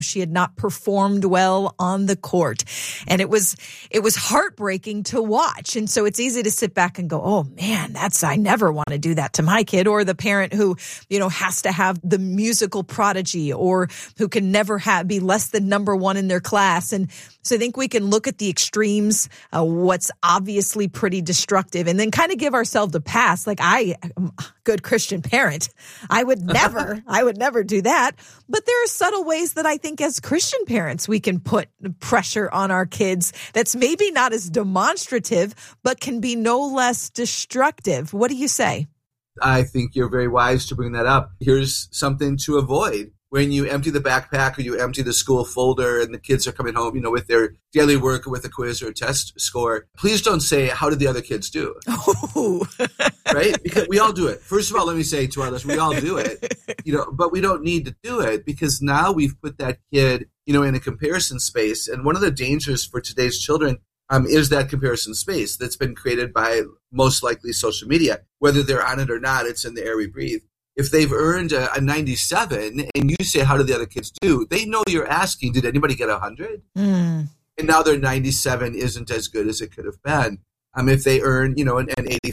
She had not performed well on the court. And it was heartbreaking to watch. And so it's easy to sit back and go, oh man, I never want to do that to my kid. Or the parent who, has to have the musical prodigy, or who can never be less than number one in their class. And so I think we can look at the extremes, what's obviously pretty destructive, and then kind of give ourselves a pass. Like, I am a good Christian parent. I would never do that. But there are subtle ways that I think as Christian parents, we can put pressure on our kids that's maybe not as demonstrative, but can be no less destructive. What do you say? I think you're very wise to bring that up. Here's something to avoid. When you empty the backpack or you empty the school folder and the kids are coming home, with their daily work or with a quiz or a test score, please don't say, how did the other kids do? Oh. Right? Because we all do it. First of all, let me say to our listeners, we all do it, but we don't need to do it, because now we've put that kid, in a comparison space. And one of the dangers for today's children is that comparison space that's been created by most likely social media. Whether they're on it or not, it's in the air we breathe. If they've earned a 97 and you say, how did the other kids do? They know you're asking, did anybody get 100? And now their 97 isn't as good as it could have been. If they earn, an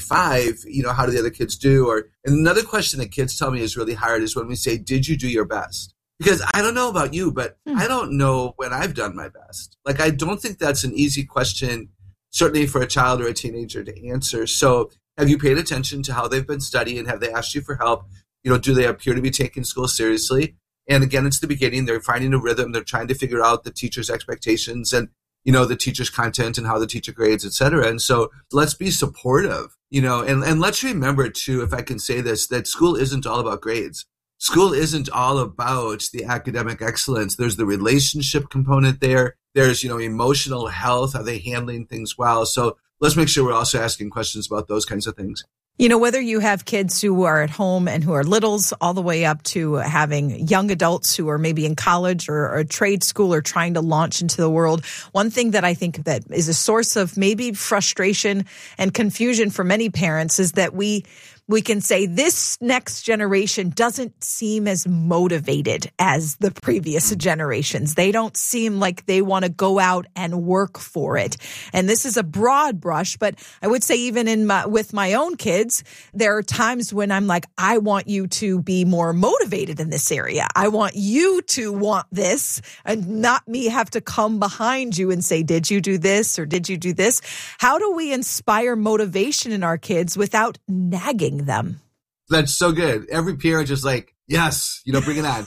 85, how do the other kids do? And another question that kids tell me is really hard is when we say, did you do your best? Because I don't know about you, but I don't know when I've done my best. Like, I don't think that's an easy question, certainly for a child or a teenager to answer. So have you paid attention to how they've been studying? Have they asked you for help? Do they appear to be taking school seriously? And again, it's the beginning. They're finding a rhythm. They're trying to figure out the teacher's expectations and, the teacher's content and how the teacher grades, et cetera. And so let's be supportive, and let's remember too, if I can say this, that school isn't all about grades. School isn't all about the academic excellence. There's the relationship component there. There's, emotional health. Are they handling things well? So let's make sure we're also asking questions about those kinds of things. Whether you have kids who are at home and who are littles, all the way up to having young adults who are maybe in college or trade school or trying to launch into the world, one thing that I think that is a source of maybe frustration and confusion for many parents is that we can say this next generation doesn't seem as motivated as the previous generations. They don't seem like they want to go out and work for it. And this is a broad brush, but I would say even with my own kids, there are times when I'm like, I want you to be more motivated in this area. I want you to want this and not me have to come behind you and say, did you do this or did you do this? How do we inspire motivation in our kids without nagging them? That's so good. Every parent is like, yes, bring it on.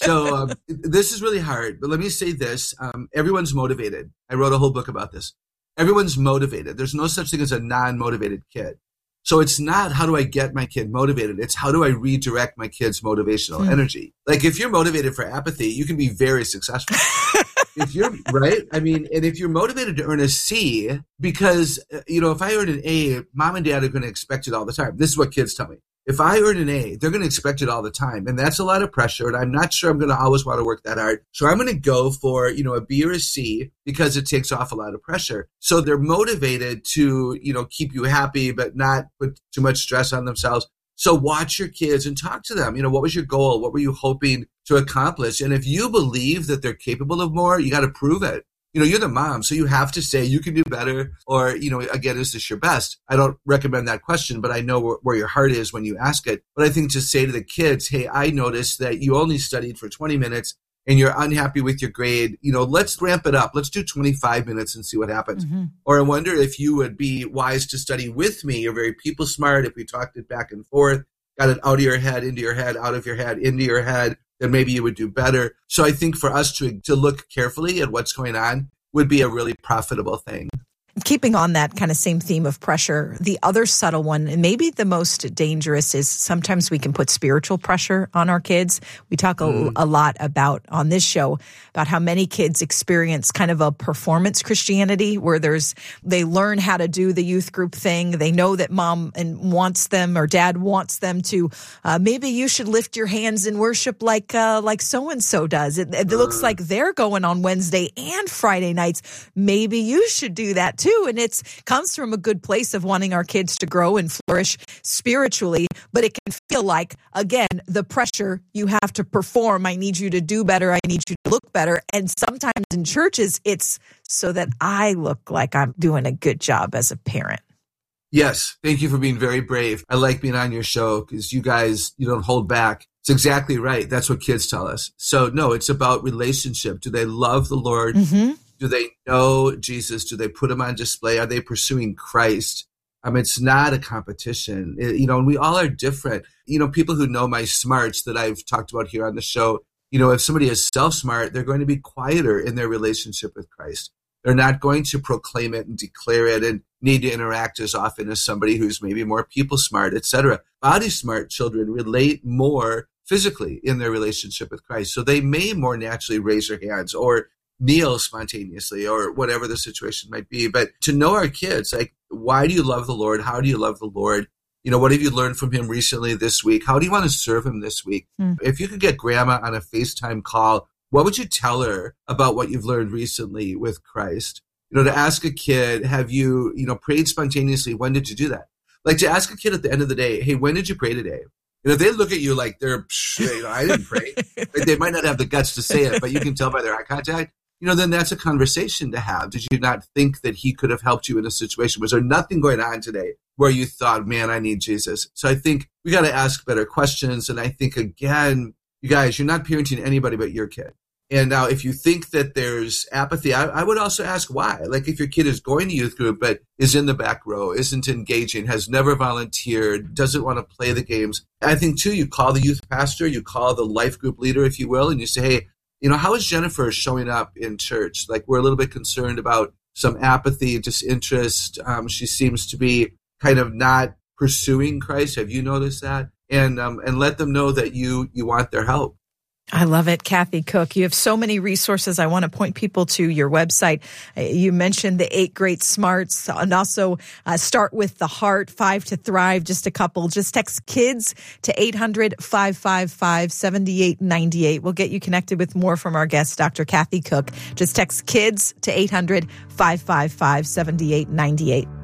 So this is really hard, but let me say this. Everyone's motivated. I wrote a whole book about this. Everyone's motivated. There's no such thing as a non-motivated kid. So it's not how do I get my kid motivated? It's how do I redirect my kid's motivational energy? Like, if you're motivated for apathy, you can be very successful. If you're right, and if you're motivated to earn a C, because, if I earn an A, mom and dad are going to expect it all the time. This is what kids tell me. If I earn an A, they're going to expect it all the time. And that's a lot of pressure. And I'm not sure I'm going to always want to work that hard. So I'm going to go for, a B or a C because it takes off a lot of pressure. So they're motivated to, keep you happy, but not put too much stress on themselves. So watch your kids and talk to them. What was your goal? What were you hoping to accomplish? And if you believe that they're capable of more, you got to prove it. You're the mom, so you have to say you can do better, or, again, is this your best? I don't recommend that question, but I know where your heart is when you ask it. But I think to say to the kids, hey, I noticed that you only studied for 20 minutes and you're unhappy with your grade. Let's ramp it up. Let's do 25 minutes and see what happens. Mm-hmm. Or I wonder if you would be wise to study with me. You're very people smart. If we talked it back and forth, got it out of your head, into your head, out of your head, into your head, then maybe you would do better. So I think for us to look carefully at what's going on would be a really profitable thing. Keeping on that kind of same theme of pressure, the other subtle one, and maybe the most dangerous, is sometimes we can put spiritual pressure on our kids. We talk a lot about on this show about how many kids experience kind of a performance Christianity where they learn how to do the youth group thing. They know that mom wants them or dad wants them to. Maybe you should lift your hands in worship like so and so does. It looks like they're going on Wednesday and Friday nights. Maybe you should do that too. too. And it comes from a good place of wanting our kids to grow and flourish spiritually. But it can feel like, again, the pressure you have to perform. I need you to do better. I need you to look better. And sometimes in churches, it's so that I look like I'm doing a good job as a parent. Yes. Thank you for being very brave. I like being on your show because you guys, you don't hold back. It's exactly right. That's what kids tell us. So no, it's about relationship. Do they love the Lord? Mm-hmm. Do they know Jesus? Do they put him on display? Are they pursuing Christ? It's not a competition, and we all are different. People who know my smarts that I've talked about here on the show, if somebody is self-smart, they're going to be quieter in their relationship with Christ. They're not going to proclaim it and declare it and need to interact as often as somebody who's maybe more people smart, etc. Body smart children relate more physically in their relationship with Christ. So they may more naturally raise their hands or kneel spontaneously or whatever the situation might be. But to know our kids, like, why do you love the Lord? How do you love the Lord? What have you learned from him recently this week? How do you want to serve him this week? If you could get grandma on a FaceTime call, what would you tell her about what you've learned recently with Christ? To ask a kid, have you, prayed spontaneously? When did you do that? Like, to ask a kid at the end of the day, hey, when did you pray today? They look at you like they're, I didn't pray. Like, they might not have the guts to say it, but you can tell by their eye contact. Then that's a conversation to have. Did you not think that he could have helped you in a situation? Was there nothing going on today where you thought, man, I need Jesus? So I think we got to ask better questions. And I think, again, you guys, you're not parenting anybody but your kid. And now if you think that there's apathy, I would also ask why. Like, if your kid is going to youth group but is in the back row, isn't engaging, has never volunteered, doesn't want to play the games, I think, too, you call the youth pastor, you call the life group leader, if you will, and you say, hey, how is Jennifer showing up in church? Like, we're a little bit concerned about some apathy, disinterest. She seems to be kind of not pursuing Christ. Have you noticed that? And let them know that you want their help. I love it, Kathy Cook. You have so many resources. I want to point people to your website. You mentioned the 8 great smarts, and also Start with the Heart, 5 to Thrive, just a couple. Just text KIDS to 800-555-7898. We'll get you connected with more from our guest, Dr. Kathy Cook. Just text KIDS to 800-555-7898.